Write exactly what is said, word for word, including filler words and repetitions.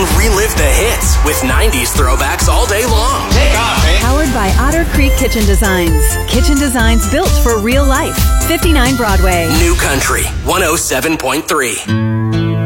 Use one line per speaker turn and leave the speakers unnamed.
and relive the hits with nineties throwbacks all day long.
Take off, eh?
Powered by Otter Creek Kitchen Designs. Kitchen designs built for real life. fifty-nine Broadway.
New Country one oh seven point three.